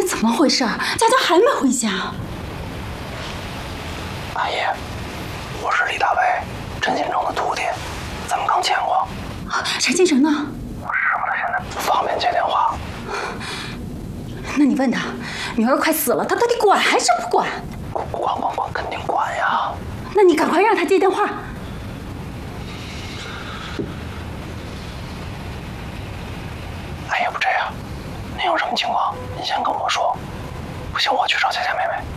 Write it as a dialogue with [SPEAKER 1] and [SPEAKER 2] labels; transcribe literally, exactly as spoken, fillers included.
[SPEAKER 1] 怎么回事？佳佳还没回家。
[SPEAKER 2] 阿姨，我是李大为，陈新成的徒弟，咱们刚见过。
[SPEAKER 1] 啊，陈新成呢？
[SPEAKER 2] 我师傅他现在不方便接电话。
[SPEAKER 1] 那你问他，女儿快死了，他到底管还是不管？
[SPEAKER 2] 管管管，肯定管呀。
[SPEAKER 1] 那你赶快让他接电话。
[SPEAKER 2] 哎，要不这样，您有什么情况，您先跟我说。不行，我去找佳佳妹妹。